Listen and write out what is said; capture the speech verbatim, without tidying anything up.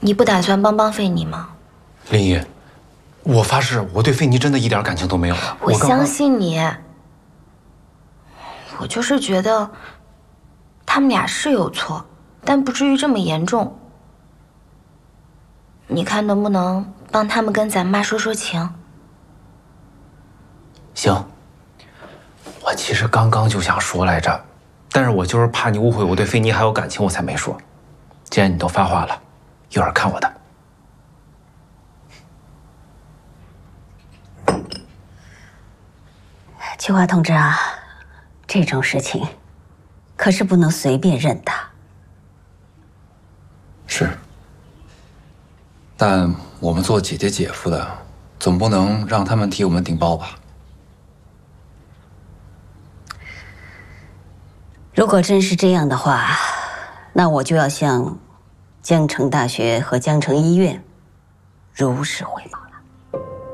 你不打算帮帮费妮吗？ 林一，我发誓，我对费妮真的一点感情都没有了。 我相信你。我就是觉得，他们俩是有错，但不至于这么严重。你看能不能帮他们跟咱妈说说情？ 行。我其实刚刚就想说来着，但是我就是怕你误会我对费妮还有感情，我才没说。既然你都发话了，一会儿看我的。 菊花同志啊，这种事情可是不能随便认的。 是，但我们做姐姐姐夫的，总不能让他们替我们顶包吧？ 如果真是这样的话，那我就要向江城大学和江城医院如实汇报。